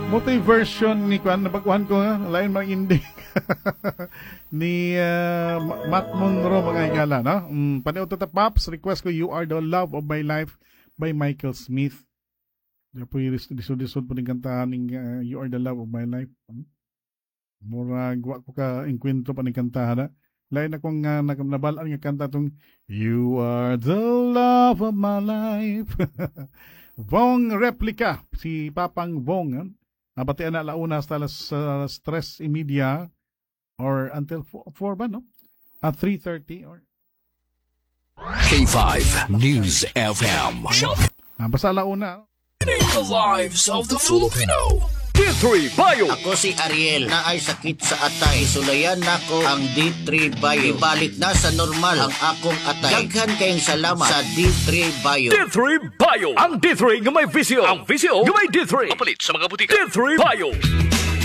multi-version ni Kwan, nabaguhan ko nga, lain mga indie. Ni Matt Monroe, mga igala, no? Paniot ta Pops, request ko, You Are the Love of My Life by Michael Smith. Diyan po yung disod po ng kantahan ng You Are the Love of My Life. Murag, wa ko ka enkwentro pa ng kantahan, ha? Lain akong nabalaan nga kanta tong You Are the Love of My Life. Vong Replica, si Papang Vong. Nabatian na launa sa stress media or until 4 ba, no? At 3:30 or K5 News FM. basta launa. The lives of the Filipino. D3 Bio. Ako si Ariel na ay sakit sa atay. Sulayan nako ang D3 Bio. Ibalik na sa normal ang akong atay. Daghan kayong salamat sa D3 Bio. D3 Bio. Ang D3 nga may visyo. Ang visyo nga may D3. Kapalit sa mga butika. D3 Bio.